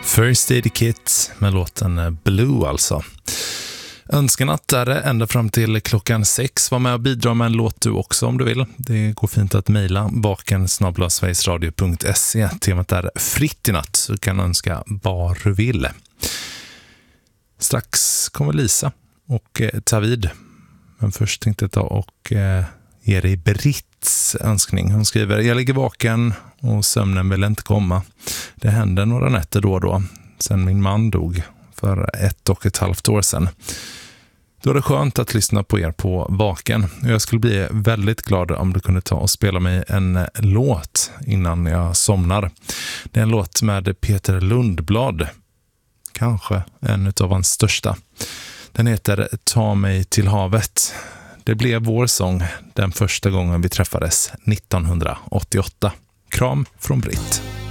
First Aid Kit med låten Blue alltså. Önskenatt är det ända fram till klockan 6. Var med och bidra med en låt du också om du vill. Det går fint att mejla baken@sverigesradio.se. Temat är fritt i natt, så du kan önska vad du vill. Strax kommer Lisa och ta vid. Men först tänkte jag ta och ge dig Britts önskning. Hon skriver: jag ligger vaken och sömnen vill inte komma. Det händer några nätter då och då sen min man dog för 1,5 år sedan. Då är det skönt att lyssna på er på Vaken. Jag skulle bli väldigt glad om du kunde ta och spela mig en låt innan jag somnar. Det är en låt med Peter Lundblad. Kanske en av hans största. Den heter Ta mig till havet. Det blev vår sång den första gången vi träffades 1988. Kram från Britt.